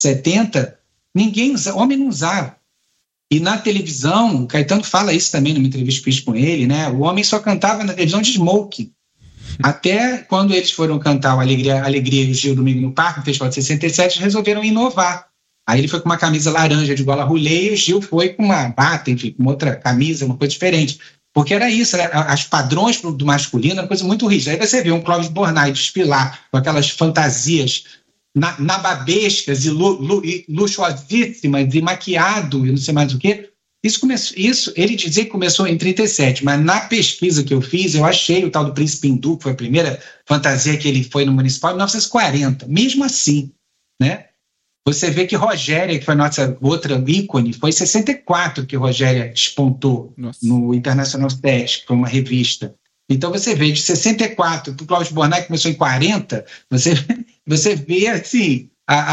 70, homem não usava. E na televisão, o Caetano fala isso também numa entrevista que fiz com ele, né? O homem só cantava na televisão de smoking. Até quando eles foram cantar o Alegria e o Gil Domingo no Parque, no Festival de 67, eles resolveram inovar. Aí ele foi com uma camisa laranja de gola rolê e o Gil foi com uma bata, enfim, com outra camisa, uma coisa diferente. Porque era isso, as padrões do masculino eram coisa muito rígida. Aí você vê um Clóvis Bornai desfilar com aquelas fantasias nababescas e luxuosíssimas e maquiado e não sei mais o quê. Isso, ele dizia que começou em 37, mas na pesquisa que eu fiz, eu achei o tal do Príncipe Hindu, que foi a primeira fantasia que ele foi no Municipal, em 1940. Mesmo assim, né? Você vê que Rogéria, que foi nossa outra ícone, foi em 64 que Rogéria despontou no International Stage, que foi uma revista. Então você vê de 64 para o Cláudio Bornai, que começou em 40, você vê assim,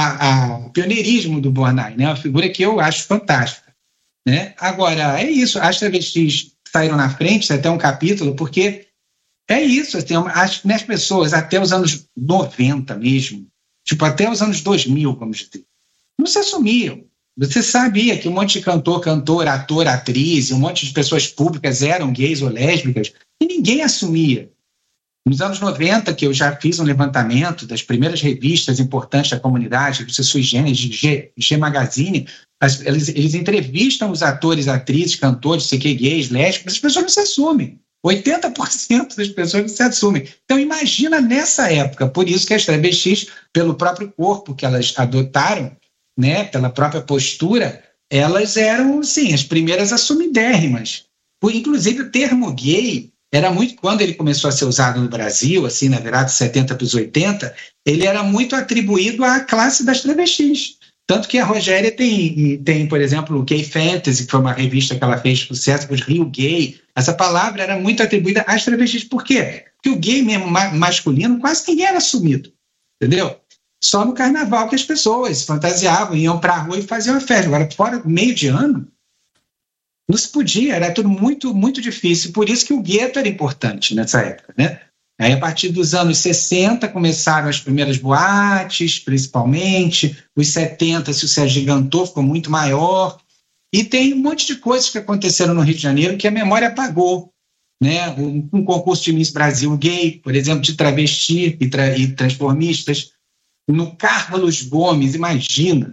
o pioneirismo do Bornai, né? Uma figura que eu acho fantástica. Né? Agora, é isso, as travestis saíram na frente, isso é até um capítulo, porque é isso, assim, as pessoas até os anos 90 mesmo, tipo, até os anos 2000, vamos dizer, não se assumiam. Você sabia que um monte de cantor, ator, atriz, um monte de pessoas públicas eram gays ou lésbicas, e ninguém assumia. Nos anos 90, que eu já fiz um levantamento das primeiras revistas importantes da comunidade, revista Sui Generis, G Magazine, eles entrevistam os atores, atrizes, cantores, sei que, gays, lésbicas, as pessoas não se assumem. 80% das pessoas não se assumem. Então imagina nessa época, por isso que as travestis, pelo próprio corpo que elas adotaram, né, pela própria postura, elas eram, sim, as primeiras assumidérrimas. Inclusive o termo gay era muito, quando ele começou a ser usado no Brasil, assim, na virada de 70 para os 80, ele era muito atribuído à classe das travestis. Tanto que a Rogéria tem, por exemplo, o Gay Fantasy, que foi uma revista que ela fez sucesso, os Rio Gay. Essa palavra era muito atribuída às travestis. Por quê? Porque o gay mesmo masculino quase ninguém era assumido, entendeu? Só no carnaval que as pessoas fantasiavam, iam para a rua e faziam a festa. Agora, fora meio de ano, não se podia, era tudo muito, muito difícil. Por isso que o gueto era importante nessa época, né? Aí, a partir dos anos 60, começaram as primeiras boates, principalmente. Os 70 se agigantou, ficou muito maior. E tem um monte de coisas que aconteceram no Rio de Janeiro que a memória apagou. Né? Um concurso de Miss Brasil gay, por exemplo, de travesti e transformistas. No Carlos Gomes, imagina,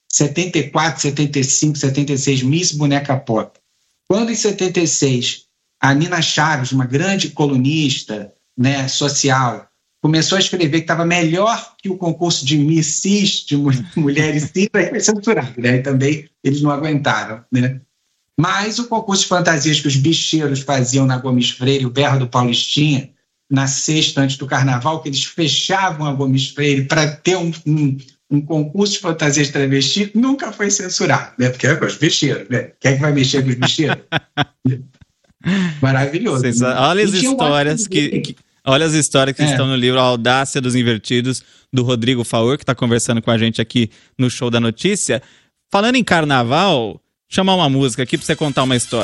74, 75, 76, Miss Boneca Pop. Quando em 76, a Nina Chaves, uma grande colunista, né, social, começou a escrever que estava melhor que o concurso de Miss Cis, de mulheres cis, aí foi censurado, né? E também eles não aguentaram, né? Mas o concurso de fantasias que os bicheiros faziam na Gomes Freire, o Berra do Paulistinha, na sexta antes do carnaval, que eles fechavam a Gomes Freire para ter um concurso de fantasias travesti, nunca foi censurado, né? Porque é com os bicheiros, né? Quem é que vai mexer com os bicheiros? Maravilhoso. Né? Olha as histórias olha as histórias que estão no livro A Audácia dos Invertidos, do Rodrigo Faur, que está conversando com a gente aqui no Show da Notícia. Falando em carnaval, chamar uma música aqui para você contar uma história.